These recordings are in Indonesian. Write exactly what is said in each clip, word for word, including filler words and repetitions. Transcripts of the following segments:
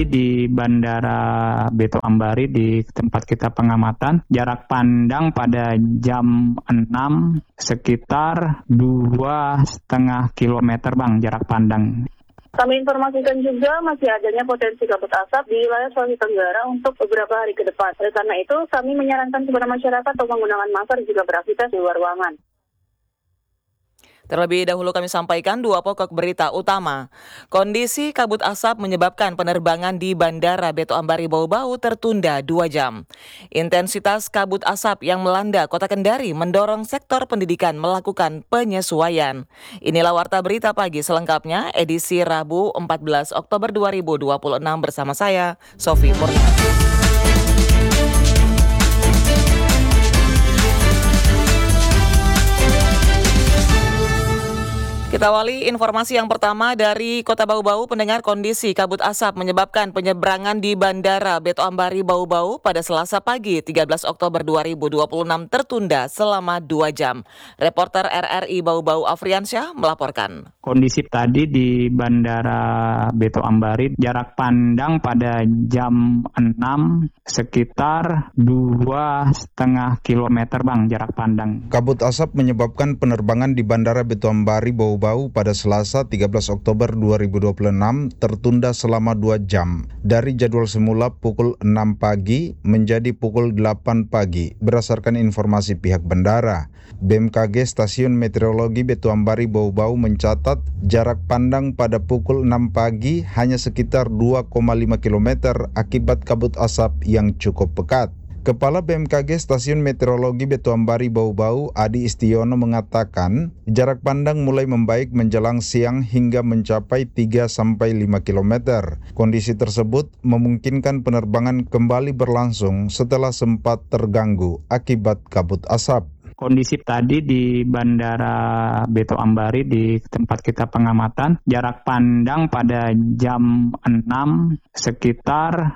Di Bandara Beto Ambari di tempat kita pengamatan, jarak pandang pada jam enam sekitar dua setengah kilometer bang jarak pandang. Kami informasikan juga masih adanya potensi kabut asap di wilayah Sulawesi Tenggara untuk beberapa hari ke depan. Oleh karena itu, kami menyarankan kepada masyarakat untuk menggunakan masker jika beraktivitas di luar ruangan. Terlebih dahulu kami sampaikan dua pokok berita utama. Kondisi kabut asap menyebabkan penerbangan di Bandara Beto Ambari Bau-Bau tertunda dua jam. Intensitas kabut asap yang melanda Kota Kendari mendorong sektor pendidikan melakukan penyesuaian. Inilah Warta Berita Pagi selengkapnya edisi Rabu empat belas Oktober dua ribu dua puluh enam bersama saya, Sofi Purna. Kita awali informasi yang pertama dari Kota Bau-Bau. Pendengar, kondisi kabut asap menyebabkan penyeberangan di Bandara Beto Ambari Bau-Bau pada Selasa pagi tiga belas Oktober dua ribu dua puluh enam tertunda selama dua jam. Reporter R R I Bau-Bau Afriansyah melaporkan. Kondisi tadi di Bandara Beto Ambari, jarak pandang pada jam enam sekitar dua setengah kilometer bang jarak pandang. Kabut asap menyebabkan penerbangan di Bandara Beto Ambari Bau Bau pada Selasa tiga belas Oktober dua ribu dua puluh enam tertunda selama dua jam dari jadwal semula pukul enam pagi menjadi pukul delapan pagi berdasarkan informasi pihak bandara. B M K G Stasiun Meteorologi Beto Ambari Bau-Bau mencatat jarak pandang pada pukul enam pagi hanya sekitar dua koma lima kilometer akibat kabut asap yang cukup pekat. Kepala B M K G Stasiun Meteorologi Beto Ambari Bau-Bau, Adi Istiono mengatakan, jarak pandang mulai membaik menjelang siang hingga mencapai tiga sampai lima kilometer. Kondisi tersebut memungkinkan penerbangan kembali berlangsung setelah sempat terganggu akibat kabut asap. Kondisi tadi di Bandara Beto Ambari di tempat kita pengamatan, jarak pandang pada jam enam sekitar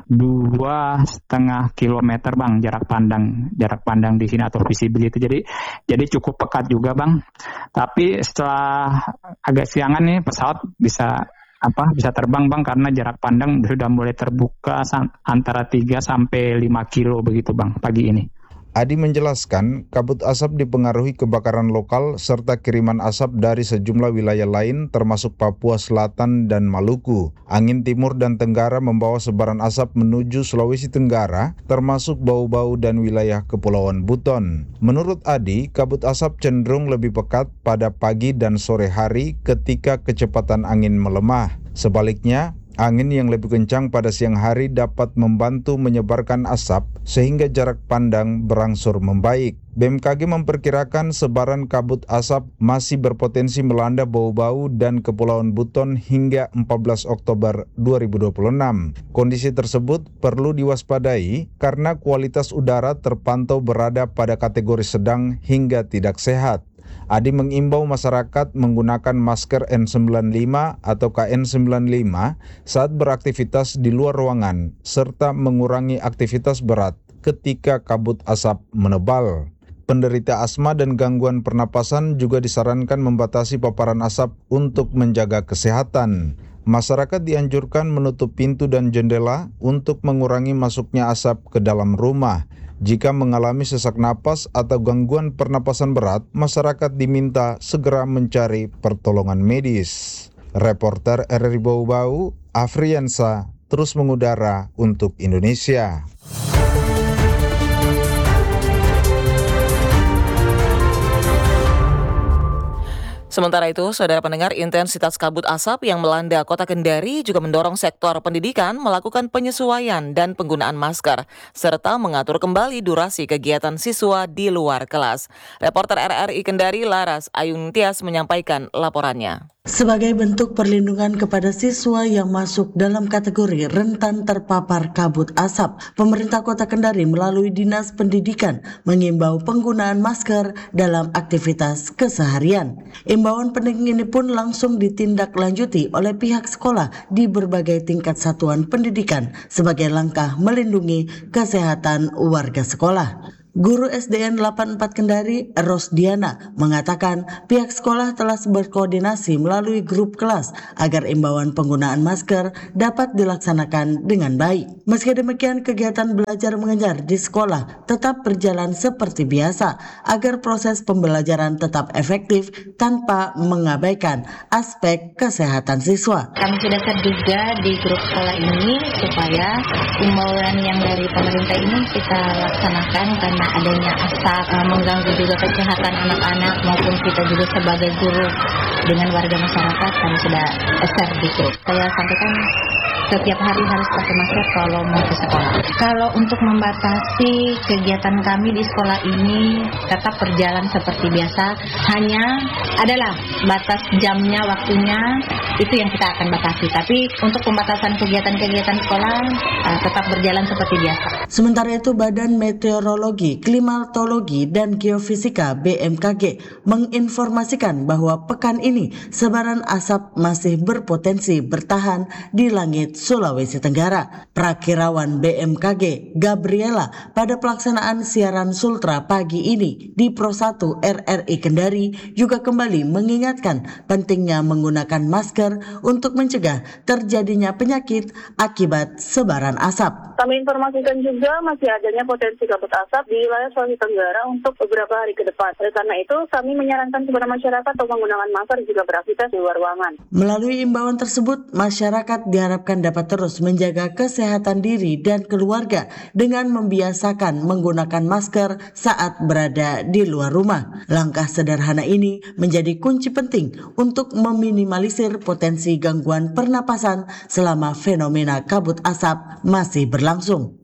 dua setengah kilometer bang jarak pandang jarak pandang di sini atau visibility. Jadi jadi cukup pekat juga bang. Tapi setelah agak siangan nih pesawat bisa apa bisa terbang bang karena jarak pandang sudah mulai terbuka antara tiga sampai lima kilo begitu bang pagi ini. Adi menjelaskan, kabut asap dipengaruhi kebakaran lokal serta kiriman asap dari sejumlah wilayah lain termasuk Papua Selatan dan Maluku. Angin timur dan tenggara membawa sebaran asap menuju Sulawesi Tenggara, termasuk Bau-Bau dan wilayah Kepulauan Buton. Menurut Adi, kabut asap cenderung lebih pekat pada pagi dan sore hari ketika kecepatan angin melemah. Sebaliknya, angin yang lebih kencang pada siang hari dapat membantu menyebarkan asap sehingga jarak pandang berangsur membaik. B M K G memperkirakan sebaran kabut asap masih berpotensi melanda Bau-Bau dan Kepulauan Buton hingga empat belas Oktober dua ribu dua puluh enam. Kondisi tersebut perlu diwaspadai karena kualitas udara terpantau berada pada kategori sedang hingga tidak sehat. Adi mengimbau masyarakat menggunakan masker N sembilan puluh lima atau K N sembilan puluh lima saat beraktivitas di luar ruangan, serta mengurangi aktivitas berat ketika kabut asap menebal. Penderita asma dan gangguan pernapasan juga disarankan membatasi paparan asap untuk menjaga kesehatan. Masyarakat dianjurkan menutup pintu dan jendela untuk mengurangi masuknya asap ke dalam rumah. Jika mengalami sesak napas atau gangguan pernapasan berat, masyarakat diminta segera mencari pertolongan medis. Reporter R R I Bau-Bau, Afriansa, terus mengudara untuk Indonesia. Sementara itu, saudara pendengar, intensitas kabut asap yang melanda Kota Kendari juga mendorong sektor pendidikan melakukan penyesuaian dan penggunaan masker, serta mengatur kembali durasi kegiatan siswa di luar kelas. Reporter R R I Kendari, Laras Ayun Tias, menyampaikan laporannya. Sebagai bentuk perlindungan kepada siswa yang masuk dalam kategori rentan terpapar kabut asap, pemerintah Kota Kendari melalui Dinas Pendidikan mengimbau penggunaan masker dalam aktivitas keseharian. Imbauan penting ini pun langsung ditindaklanjuti oleh pihak sekolah di berbagai tingkat satuan pendidikan sebagai langkah melindungi kesehatan warga sekolah. Guru S D N delapan puluh empat Kendari, Rosdiana, mengatakan pihak sekolah telah berkoordinasi melalui grup kelas agar imbauan penggunaan masker dapat dilaksanakan dengan baik. Meski demikian, kegiatan belajar mengajar di sekolah tetap berjalan seperti biasa agar proses pembelajaran tetap efektif tanpa mengabaikan aspek kesehatan siswa. Kami sudah terduga di grup sekolah ini supaya imbauan yang dari pemerintah ini kita laksanakan karena adanya asap uh, mengganggu juga kesehatan anak-anak maupun kita juga sebagai guru dengan warga masyarakat kami sudah share di grup. Saya sampaikan setiap hari harus pakai masker kalau mau ke sekolah. Kalau untuk membatasi kegiatan kami di sekolah ini tetap berjalan seperti biasa, hanya adalah batas jamnya, waktunya itu yang kita akan batasi. Tapi untuk pembatasan kegiatan-kegiatan sekolah uh, tetap berjalan seperti biasa. Sementara itu, Badan Meteorologi, Klimatologi, dan Geofisika B M K G menginformasikan bahwa pekan ini sebaran asap masih berpotensi bertahan di langit Sulawesi Tenggara. Prakirawan B M K G, Gabriela, pada pelaksanaan siaran Sultra pagi ini di Pro satu R R I Kendari juga kembali mengingatkan pentingnya menggunakan masker untuk mencegah terjadinya penyakit akibat sebaran asap. Kami informasikan juga masih adanya potensi kabut asap di wilayah Sulawesi Tenggara untuk beberapa hari ke depan. Oleh karena itu, kami menyarankan kepada masyarakat untuk menggunakan masker jika beraktivitas di luar ruangan. Melalui imbauan tersebut, masyarakat diharapkan dapat terus menjaga kesehatan diri dan keluarga dengan membiasakan menggunakan masker saat berada di luar rumah. Langkah sederhana ini menjadi kunci penting untuk meminimalisir potensi gangguan pernapasan selama fenomena kabut asap masih berlangsung.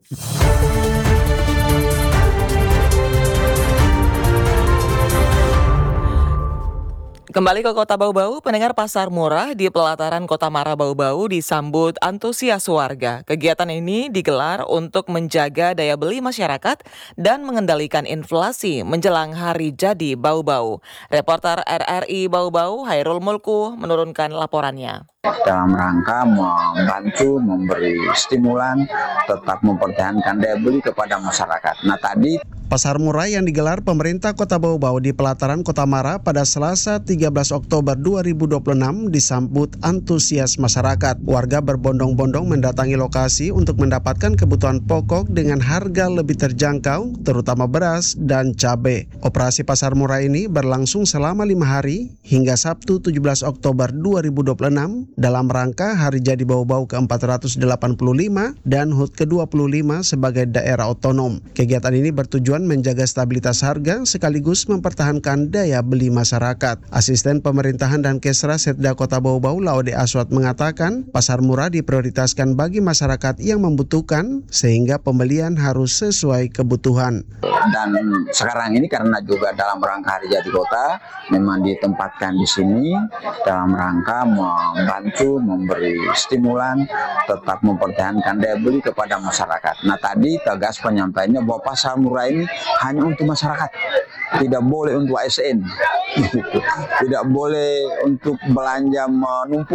Kembali ke Kota Bau-Bau, pendengar pasar murah di pelataran Kota Mara Bau-Bau disambut antusias warga. Kegiatan ini digelar untuk menjaga daya beli masyarakat dan mengendalikan inflasi menjelang hari jadi Bau-Bau. Reporter R R I Bau-Bau, Hairul Mulku, menurunkan laporannya. Dalam rangka membantu, memberi stimulan, tetap mempertahankan daya beli kepada masyarakat. Nah tadi pasar murah yang digelar pemerintah Kota Bau-Bau di pelataran Kota Mara pada Selasa tiga belas Oktober dua ribu dua puluh enam disambut antusias masyarakat. Warga berbondong-bondong mendatangi lokasi untuk mendapatkan kebutuhan pokok dengan harga lebih terjangkau, terutama beras dan cabai. Operasi pasar murah ini berlangsung selama lima hari hingga Sabtu tujuh belas Oktober dua ribu dua puluh enam dalam rangka Hari Jadi Bau-Bau ke empat ratus delapan puluh lima dan H U T ke dua puluh lima sebagai daerah otonom. Kegiatan ini bertujuan menjaga stabilitas harga sekaligus mempertahankan daya beli masyarakat. Asisten Pemerintahan dan Kesra Setda Kota Bau-Bau Laude Aswat mengatakan pasar murah diprioritaskan bagi masyarakat yang membutuhkan sehingga pembelian harus sesuai kebutuhan. Dan sekarang ini karena juga dalam rangka Hari Jadi Kota memang ditempatkan di sini dalam rangka membantu, memberi stimulan, tetap mempertahankan daya beli kepada masyarakat. Nah tadi tegas penyampaiannya bahwa pasar murah ini hanya untuk masyarakat, tidak boleh untuk A S N, tidak boleh untuk belanja menumpuk,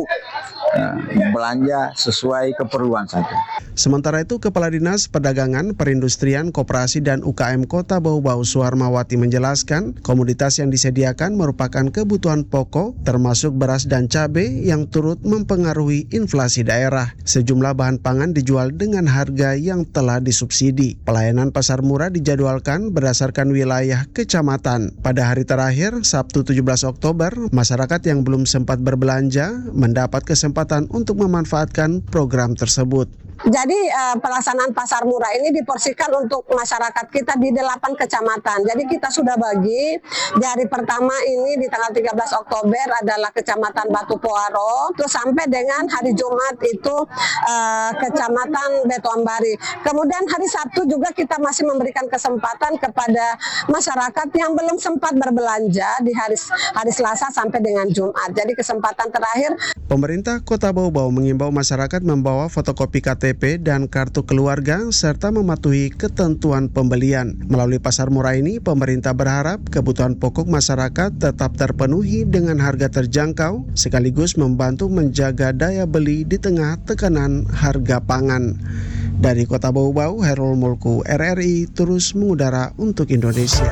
belanja sesuai keperluan saja. Sementara itu, Kepala Dinas Perdagangan, Perindustrian, Koperasi dan U K M Kota Bau-Bau Suharmawati menjelaskan, komoditas yang disediakan merupakan kebutuhan pokok termasuk beras dan cabai yang turut mempengaruhi inflasi daerah. Sejumlah bahan pangan dijual dengan harga yang telah disubsidi. Pelayanan pasar murah dijadwalkan berdasarkan wilayah kecamatan. Pada hari terakhir, Sabtu tujuh belas Oktober, masyarakat yang belum sempat berbelanja mendapat kesempatan untuk memanfaatkan program tersebut. Jadi uh, pelaksanaan pasar murah ini diporsikan untuk masyarakat kita di delapan kecamatan. Jadi kita sudah bagi di hari pertama ini di tanggal tiga belas Oktober adalah Kecamatan Batu Poaro, terus sampai dengan hari Jumat itu uh, Kecamatan Beto Ambari. Kemudian hari Sabtu juga kita masih memberikan kesempatan kepada masyarakat yang belum sempat berbelanja di hari hari Selasa sampai dengan Jumat. Jadi kesempatan terakhir. Pemerintah Kota Bau-Bau mengimbau masyarakat membawa fotokopi K T P dan kartu keluarga serta mematuhi ketentuan pembelian. Melalui pasar murah ini, pemerintah berharap kebutuhan pokok masyarakat tetap terpenuhi dengan harga terjangkau sekaligus membantu menjaga daya beli di tengah tekanan harga pangan. Dari Kota Bau-Bau, Herul Mulku, R R I terus mengudara untuk Indonesia.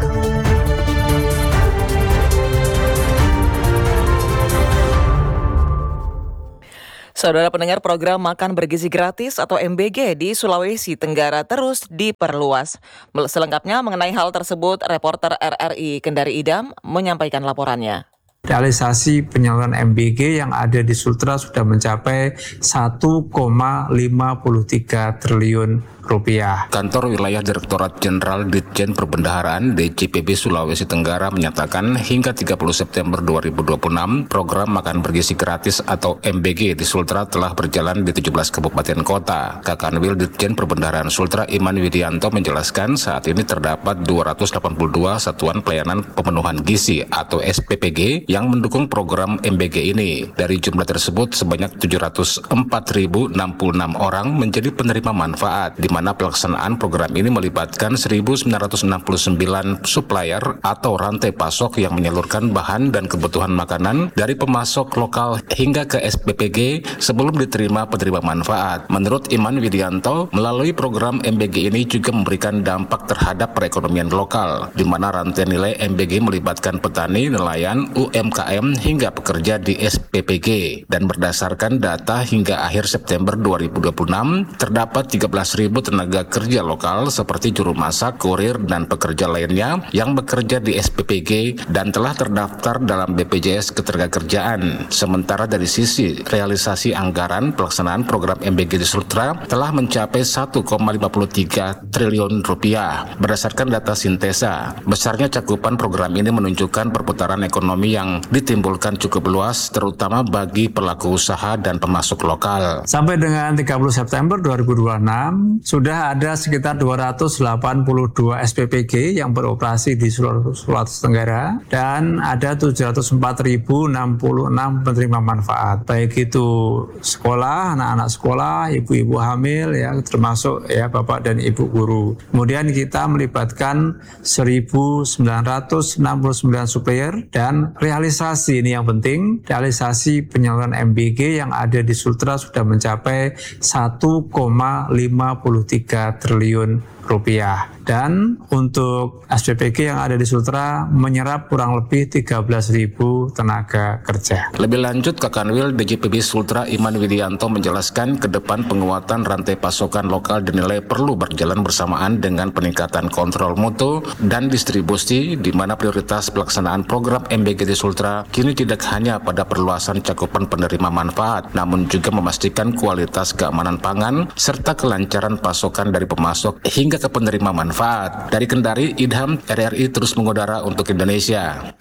Saudara pendengar, program Makan Bergizi Gratis atau M B G di Sulawesi Tenggara terus diperluas. Selengkapnya mengenai hal tersebut, reporter R R I Kendari Idam menyampaikan laporannya. Realisasi penyaluran M B G yang ada di Sultra sudah mencapai satu koma lima tiga triliun rupiah. Kantor Wilayah Direktorat Jenderal Ditjen Perbendaharaan D J P B Sulawesi Tenggara menyatakan hingga tiga puluh September dua ribu dua puluh enam program Makan Bergizi Gratis atau M B G di Sultra telah berjalan di tujuh belas kabupaten kota. Kakanwil Ditjen Perbendaharaan Sultra Iman Widianto menjelaskan saat ini terdapat dua ratus delapan puluh dua satuan pelayanan pemenuhan gizi atau S P P G yang mendukung program M B G ini. Dari jumlah tersebut sebanyak tujuh ratus empat ribu enam puluh enam orang menjadi penerima manfaat, di mana pelaksanaan program ini melibatkan seribu sembilan ratus enam puluh sembilan supplier atau rantai pasok yang menyalurkan bahan dan kebutuhan makanan dari pemasok lokal hingga ke S P P G sebelum diterima penerima manfaat. Menurut Iman Widianto, melalui program M B G ini juga memberikan dampak terhadap perekonomian lokal, di mana rantai nilai M B G melibatkan petani, nelayan, U M K M hingga pekerja di S P P G. Dan berdasarkan data hingga akhir September dua ribu dua puluh enam, terdapat tiga belas ribu tenaga kerja lokal seperti juru masak, kurir, dan pekerja lainnya yang bekerja di S P P G dan telah terdaftar dalam B P J S Ketenagakerjaan. Sementara dari sisi realisasi anggaran, pelaksanaan program M B G di Sultra telah mencapai satu koma lima tiga triliun rupiah. Berdasarkan data Sintesa, besarnya cakupan program ini menunjukkan perputaran ekonomi yang ditimbulkan cukup luas, terutama bagi pelaku usaha dan pemasok lokal. Sampai dengan tiga puluh September dua ribu dua puluh enam, sudah ada sekitar dua ratus delapan puluh dua S P P G yang beroperasi di Sulawesi Tenggara dan ada tujuh ratus empat ribu enam puluh enam penerima manfaat, baik itu sekolah, anak-anak sekolah, ibu-ibu hamil, ya termasuk ya bapak dan ibu guru. Kemudian kita melibatkan seribu sembilan ratus enam puluh sembilan supplier dan realisasi ini yang penting, realisasi penyaluran M B G yang ada di Sultra sudah mencapai satu koma lima tiga triliun rupiah. Dan untuk S P P G yang ada di Sultra menyerap kurang lebih tiga belas ribu tenaga kerja. Lebih lanjut, Kakanwil D J P B Sultra Iman Widianto menjelaskan ke depan penguatan rantai pasokan lokal dinilai perlu berjalan bersamaan dengan peningkatan kontrol mutu dan distribusi, di mana prioritas pelaksanaan program M B G di Sultra kini tidak hanya pada perluasan cakupan penerima manfaat, namun juga memastikan kualitas keamanan pangan serta kelancaran pasokan dari pemasok hingga ke penerima manfaat. Dari Kendari, Idham, R R I terus mengudara untuk Indonesia.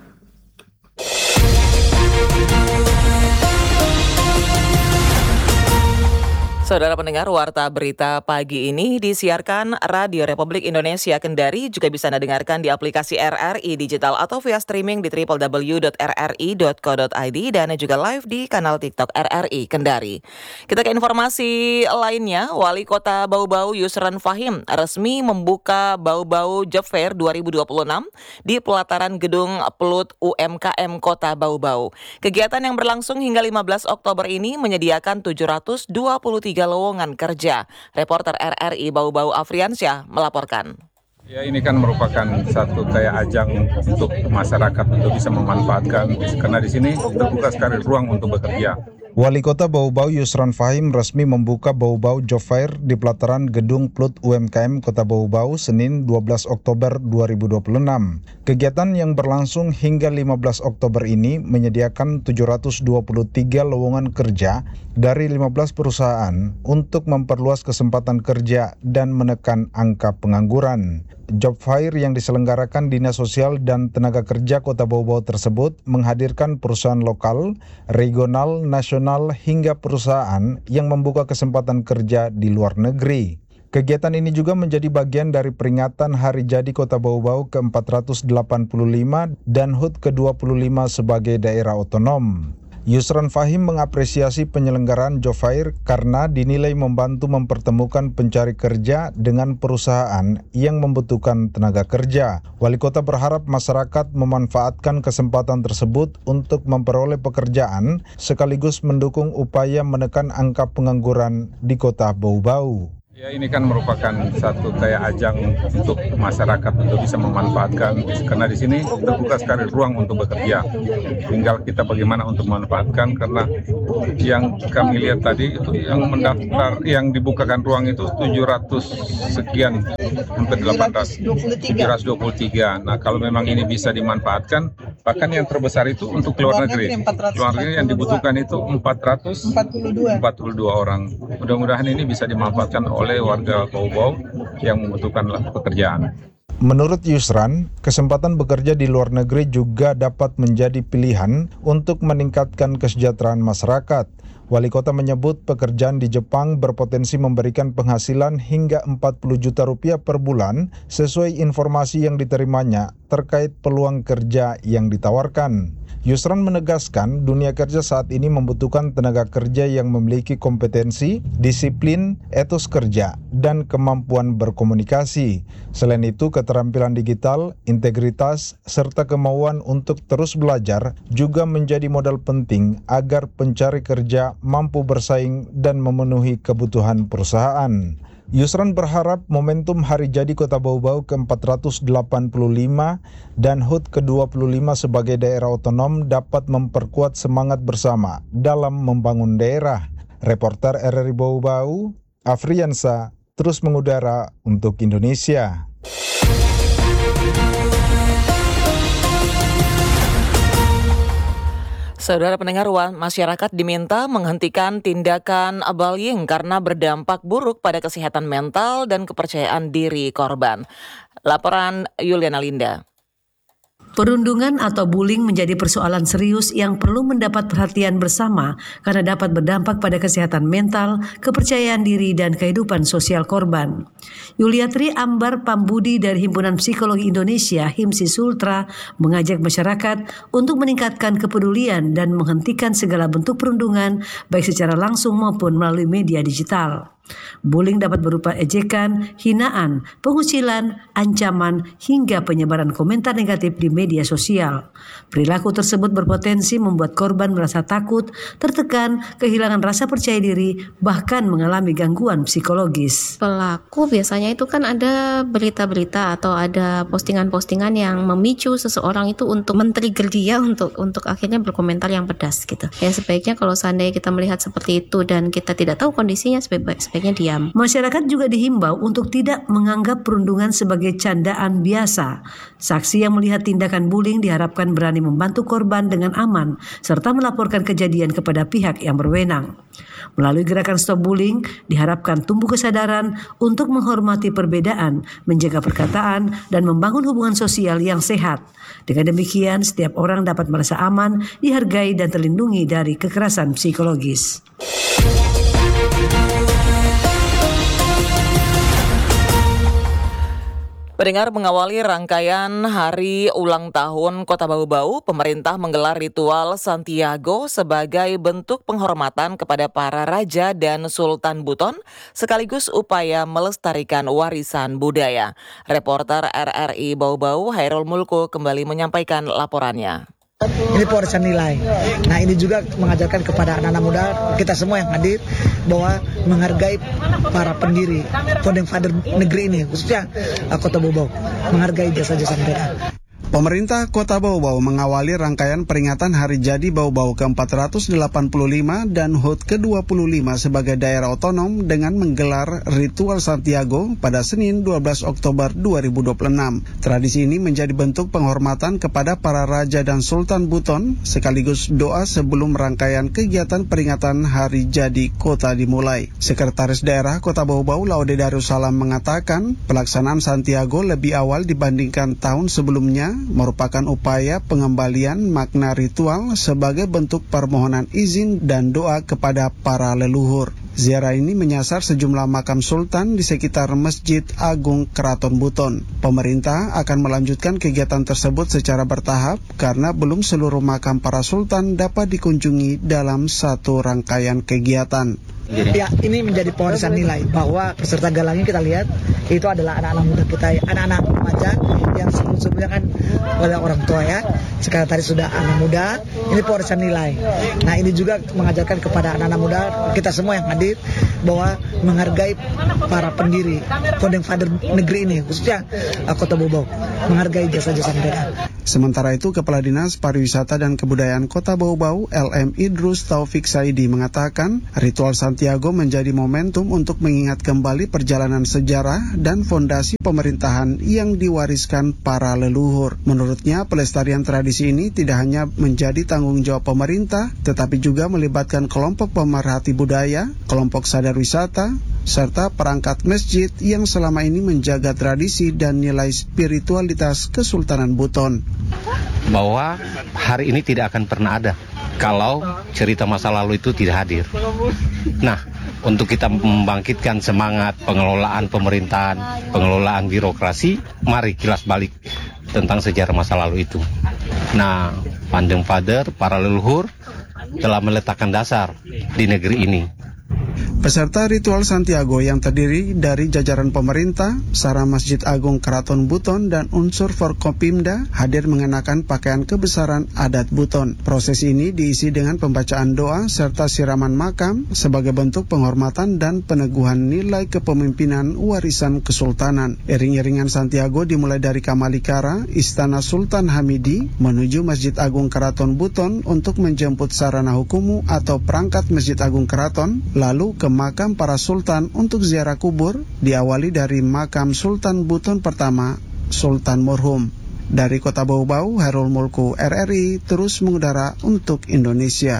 Saudara pendengar, warta berita pagi ini disiarkan Radio Republik Indonesia Kendari, juga bisa Anda dengarkan di aplikasi R R I Digital atau via streaming di w w w dot r r i dot co dot i d dan juga live di kanal TikTok R R I Kendari. Kita ke informasi lainnya. Wali Kota Bau-Bau Yusran Fahim resmi membuka Bau-Bau Job Fair dua ribu dua puluh enam di pelataran Gedung Plut U M K M Kota Bau-Bau. Kegiatan yang berlangsung hingga lima belas Oktober ini menyediakan tujuh ratus dua puluh tiga lowongan kerja. Reporter R R I Bau-Bau Afriansyah melaporkan. Ya, ini kan merupakan satu kayak ajang untuk masyarakat untuk bisa memanfaatkan, karena di sini terbuka sekali ruang untuk bekerja. Wali Kota Bau-Bau Yusran Fahim resmi membuka Bau-Bau Job Fair di pelataran Gedung Plut U M K M Kota Bau-Bau Senin dua belas Oktober dua ribu dua puluh enam. Kegiatan yang berlangsung hingga lima belas Oktober ini menyediakan tujuh ratus dua puluh tiga lowongan kerja dari lima belas perusahaan untuk memperluas kesempatan kerja dan menekan angka pengangguran. Job Fair yang diselenggarakan Dinas Sosial dan Tenaga Kerja Kota Bau-Bau tersebut menghadirkan perusahaan lokal, regional, nasional hingga perusahaan yang membuka kesempatan kerja di luar negeri. Kegiatan ini juga menjadi bagian dari peringatan Hari Jadi Kota Bau-Bau ke empat ratus delapan puluh lima dan H U T ke dua puluh lima sebagai daerah otonom. Yusran Fahim mengapresiasi penyelenggaraan Job Fair karena dinilai membantu mempertemukan pencari kerja dengan perusahaan yang membutuhkan tenaga kerja. Wali Kota berharap masyarakat memanfaatkan kesempatan tersebut untuk memperoleh pekerjaan sekaligus mendukung upaya menekan angka pengangguran di Kota Bau-Bau. Ya, ini kan merupakan satu kayak ajang untuk masyarakat untuk bisa memanfaatkan, karena di sini terbuka sekali ruang untuk bekerja. Tinggal kita bagaimana untuk memanfaatkan, karena yang kami lihat tadi itu yang mendaftar, yang dibukakan ruang itu tujuh ratus sekian, hampir delapan ratus, tujuh ratus dua puluh tiga. Nah, kalau memang ini bisa dimanfaatkan, bahkan yang terbesar itu untuk luar negeri. Luar negeri yang dibutuhkan itu empat ratus empat puluh dua orang. Mudah-mudahan ini bisa dimanfaatkan oleh oleh warga Bau-Bau yang membutuhkan pekerjaan. Menurut Yusran, kesempatan bekerja di luar negeri juga dapat menjadi pilihan untuk meningkatkan kesejahteraan masyarakat. Wali kota menyebut pekerjaan di Jepang berpotensi memberikan penghasilan hingga empat puluh juta rupiah per bulan sesuai informasi yang diterimanya terkait peluang kerja yang ditawarkan. Yusran menegaskan dunia kerja saat ini membutuhkan tenaga kerja yang memiliki kompetensi, disiplin, etos kerja, dan kemampuan berkomunikasi. Selain itu, keterampilan digital, integritas, serta kemauan untuk terus belajar juga menjadi modal penting agar pencari kerja mampu bersaing dan memenuhi kebutuhan perusahaan. Yusran berharap momentum Hari Jadi Kota Bau-Bau ke empat ratus delapan puluh lima dan H U T ke dua puluh lima sebagai daerah otonom dapat memperkuat semangat bersama dalam membangun daerah. Reporter R R I Bau-Bau, Afriansa, terus mengudara untuk Indonesia. Saudara pendengar, masyarakat diminta menghentikan tindakan bullying karena berdampak buruk pada kesehatan mental dan kepercayaan diri korban. Laporan Yuliana Linda. Perundungan atau bullying menjadi persoalan serius yang perlu mendapat perhatian bersama karena dapat berdampak pada kesehatan mental, kepercayaan diri, dan kehidupan sosial korban. Yuliatri Ambar Pambudi dari Himpunan Psikologi Indonesia HIMSI Sultra mengajak masyarakat untuk meningkatkan kepedulian dan menghentikan segala bentuk perundungan baik secara langsung maupun melalui media digital. Bullying dapat berupa ejekan, hinaan, pengucilan, ancaman, hingga penyebaran komentar negatif di media sosial. Perilaku tersebut berpotensi membuat korban merasa takut, tertekan, kehilangan rasa percaya diri, bahkan mengalami gangguan psikologis. Pelaku biasanya itu kan ada berita-berita atau ada postingan-postingan yang memicu seseorang itu untuk men-trigger dia untuk untuk akhirnya berkomentar yang pedas gitu. Ya sebaiknya kalau seandainya kita melihat seperti itu dan kita tidak tahu kondisinya, sebaik-baik diam. Masyarakat juga dihimbau untuk tidak menganggap perundungan sebagai candaan biasa. Saksi yang melihat tindakan bullying diharapkan berani membantu korban dengan aman serta melaporkan kejadian kepada pihak yang berwenang. Melalui gerakan Stop Bullying diharapkan tumbuh kesadaran untuk menghormati perbedaan, menjaga perkataan, dan membangun hubungan sosial yang sehat. Dengan demikian, setiap orang dapat merasa aman, dihargai, dan terlindungi dari kekerasan psikologis. Pendengar, mengawali rangkaian hari ulang tahun Kota Bau-Bau, pemerintah menggelar ritual Santiago sebagai bentuk penghormatan kepada para raja dan sultan Buton, sekaligus upaya melestarikan warisan budaya. Reporter R R I Bau-Bau, Hairul Mulku, kembali menyampaikan laporannya. Ini pewarisan nilai. Nah, ini juga mengajarkan kepada anak-anak muda, kita semua yang hadir, bahwa menghargai para pendiri, founding father negeri ini, khususnya uh, Kota Bau-Bau, menghargai jasa-jasa mereka. Pemerintah Kota Bau-Bau mengawali rangkaian peringatan Hari Jadi Bau-Bau ke empat ratus delapan puluh lima dan H U T ke dua puluh lima sebagai daerah otonom dengan menggelar ritual Santiago pada Senin dua belas Oktober dua ribu dua puluh enam. Tradisi ini menjadi bentuk penghormatan kepada para raja dan sultan Buton sekaligus doa sebelum rangkaian kegiatan peringatan Hari Jadi Kota dimulai. Sekretaris Daerah Kota Bau-Bau Laude Darussalam mengatakan pelaksanaan Santiago lebih awal dibandingkan tahun sebelumnya merupakan upaya pengembalian makna ritual sebagai bentuk permohonan izin dan doa kepada para leluhur. Ziarah ini menyasar sejumlah makam sultan di sekitar Masjid Agung Keraton Buton. Pemerintah akan melanjutkan kegiatan tersebut secara bertahap karena belum seluruh makam para sultan dapat dikunjungi dalam satu rangkaian kegiatan. Ya, ini menjadi pewarisan nilai bahwa peserta galangnya kita lihat itu adalah anak-anak muda kita, anak-anak remaja yang sebelum-sebelumnya kan oleh orang tua ya. Sekarang tadi sudah anak muda, ini ini pewarisan nilai. Nah ini juga mengajarkan kepada anak-anak muda, kita semua yang hadir, bahwa menghargai para pendiri, founding father negeri ini, khususnya Kota Bau Bau, menghargai jasa-jasa mereka. Sementara itu, Kepala Dinas Pariwisata dan Kebudayaan Kota Bau Bau, L M Idrus Taufik Saidi, mengatakan ritual Santiago menjadi momentum untuk mengingat kembali perjalanan sejarah dan fondasi pemerintahan yang diwariskan para leluhur. Menurutnya, pelestarian tradisi ini tidak hanya menjadi tanggung jawab pemerintah, tetapi juga melibatkan kelompok pemerhati budaya, kelompok sadar wisata, serta perangkat masjid yang selama ini menjaga tradisi dan nilai spiritualitas Kesultanan Buton. Bahwa hari ini tidak akan pernah ada kalau cerita masa lalu itu tidak hadir. Nah, untuk kita membangkitkan semangat pengelolaan pemerintahan, pengelolaan birokrasi, mari kilas balik tentang sejarah masa lalu itu. Nah, Founding Father, para leluhur telah meletakkan dasar di negeri ini. Peserta ritual Santiago yang terdiri dari jajaran pemerintah, Sara Masjid Agung Keraton Buton, dan unsur Forkopimda hadir mengenakan pakaian kebesaran adat Buton. Proses ini diisi dengan pembacaan doa serta siraman makam sebagai bentuk penghormatan dan peneguhan nilai kepemimpinan warisan kesultanan. Iring-iringan Santiago dimulai dari Kamalikara, Istana Sultan Hamidi, menuju Masjid Agung Keraton Buton untuk menjemput sarana hukumu atau perangkat Masjid Agung Keraton, lalu ke makam para sultan untuk ziarah kubur, diawali dari makam Sultan Buton pertama, Sultan Murhum. Dari Kota Bau Bau, Herul Mulku, R R I, terus mengudara untuk Indonesia.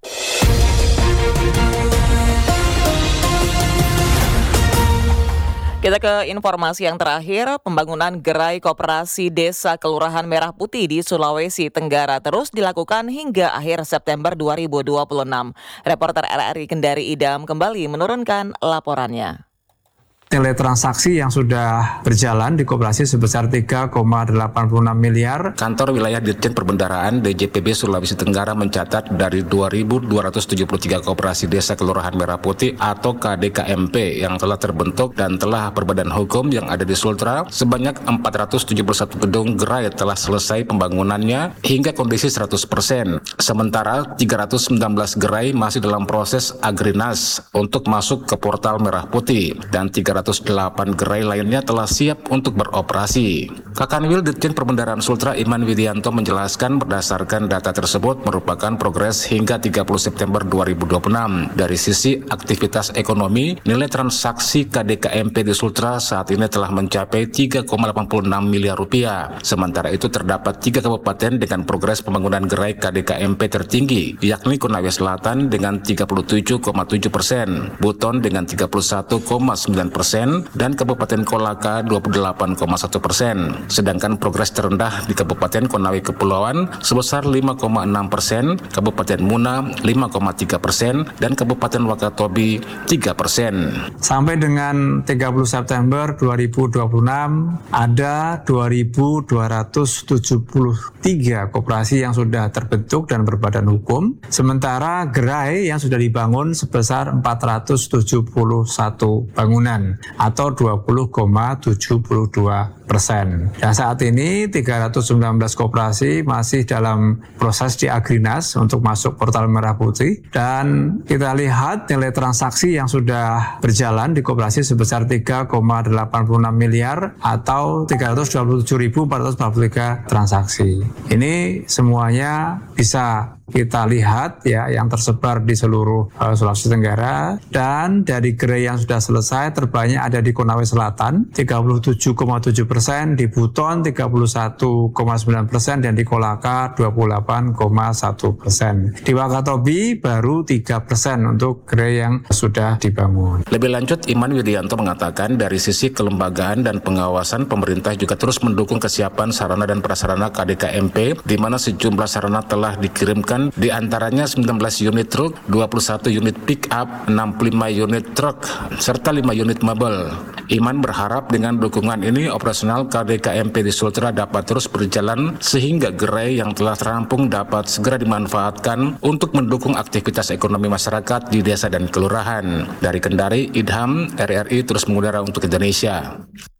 Kita ke informasi yang terakhir, pembangunan gerai koperasi desa Kelurahan Merah Putih di Sulawesi Tenggara terus dilakukan hingga akhir September dua ribu dua puluh enam. Reporter R R I Kendari Idam kembali menurunkan laporannya. Nilai transaksi yang sudah berjalan di koperasi sebesar tiga koma delapan puluh enam miliar. Kantor Wilayah Ditjen Perbendaharaan D J P B Sulawesi Tenggara mencatat dari dua ribu dua ratus tujuh puluh tiga koperasi desa Kelurahan Merah Putih atau K D K M P yang telah terbentuk dan telah berbadan hukum yang ada di Sultra, sebanyak empat ratus tujuh puluh satu gedung gerai telah selesai pembangunannya hingga kondisi seratus persen. Sementara tiga ratus sembilan belas gerai masih dalam proses agrinas untuk masuk ke portal Merah Putih dan tiga ratus delapan gerai lainnya telah siap untuk beroperasi. Kakanwil Ditjen Perbendaharaan Sultra Iman Widianto menjelaskan berdasarkan data tersebut merupakan progres hingga tiga puluh September dua ribu dua puluh enam. Dari sisi aktivitas ekonomi, nilai transaksi K D K M P di Sultra saat ini telah mencapai tiga koma delapan puluh enam miliar rupiah. Sementara itu terdapat tiga kabupaten dengan progres pembangunan gerai K D K M P tertinggi, yakni Konawe Selatan dengan tiga puluh tujuh koma tujuh persen, Buton dengan tiga puluh satu koma sembilan persen, dan Kabupaten Kolaka dua puluh delapan koma satu persen. Sedangkan progres terendah di Kabupaten Konawe Kepulauan sebesar lima koma enam persen, Kabupaten Muna lima koma tiga persen, dan Kabupaten Wakatobi tiga persen. Sampai dengan tiga puluh September dua ribu dua puluh enam ada dua ribu dua ratus tujuh puluh tiga koperasi yang sudah terbentuk dan berbadan hukum, sementara gerai yang sudah dibangun sebesar empat ratus tujuh puluh satu bangunan atau dua puluh koma tujuh puluh dua persen. Dan saat ini tiga ratus sembilan belas koperasi masih dalam proses di Agrinas untuk masuk portal Merah Putih, dan kita lihat nilai transaksi yang sudah berjalan di koperasi sebesar tiga koma delapan puluh enam miliar atau tiga ratus dua puluh tujuh ribu empat ratus empat puluh tiga transaksi. Ini semuanya bisa kita lihat ya yang tersebar di seluruh uh, Sulawesi Tenggara, dan dari gerai yang sudah selesai terbanyak ada di Konawe Selatan tiga puluh tujuh koma tujuh persen, di Buton tiga puluh satu koma sembilan persen, dan di Kolaka dua puluh delapan koma satu persen. Di Wakatobi baru tiga persen untuk gerai yang sudah dibangun. Lebih lanjut, Iman Widianto mengatakan dari sisi kelembagaan dan pengawasan, pemerintah juga terus mendukung kesiapan sarana dan prasarana K D K M P, di mana sejumlah sarana telah dikirimkan, di antaranya sembilan belas unit truk, dua puluh satu unit pick up, enam puluh lima unit truk, serta lima unit mebel. Iman berharap dengan dukungan ini operasional K D K M P di Sultra dapat terus berjalan sehingga gerai yang telah terampung dapat segera dimanfaatkan untuk mendukung aktivitas ekonomi masyarakat di desa dan kelurahan. Dari Kendari, Idham, R R I terus mengudara untuk Indonesia.